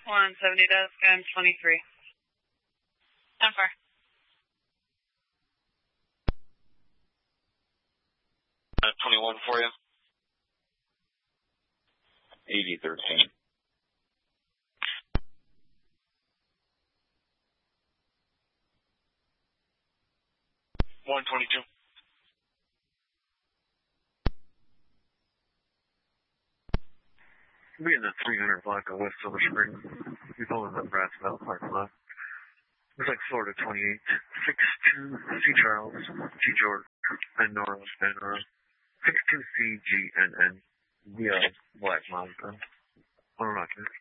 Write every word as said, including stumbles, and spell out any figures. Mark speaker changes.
Speaker 1: one seventy desk, I'm twenty-three.
Speaker 2: ten four.
Speaker 3: Uh, twenty-one for you. eighty thirteen. one twenty-two.
Speaker 4: We're in the three hundred block of West Silver Spring. We pulled in the Brass Bell parking lot. Looks like Florida twenty-eight. six two C Charles, G George, and Nora, and Nora. six two C G N N. Via Black Mountain. One knocker.